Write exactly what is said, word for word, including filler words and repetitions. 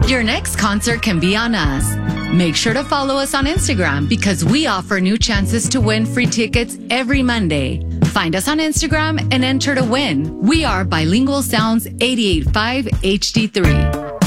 Your next concert can be on us. Make sure to follow us on Instagram because we offer new chances to win free tickets every Monday. Find us on Instagram and enter to win. We are Bilingual Sounds eighty-eight point five H D three.